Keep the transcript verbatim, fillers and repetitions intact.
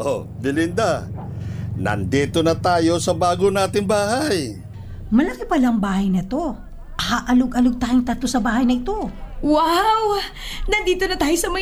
Oh, Belinda, nandito na tayo sa bago nating bahay. Malaki palang bahay na to. Haalog-alog tayong tatlo sa bahay na ito. Wow! Nandito na tayo sa